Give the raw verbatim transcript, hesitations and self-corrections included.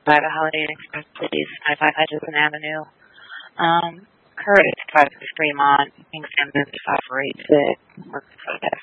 by the Holiday Inn Express, please. twenty-five Hutchinson Avenue. Um, Curtis drives to Fremont. Kingston is operate to work for this.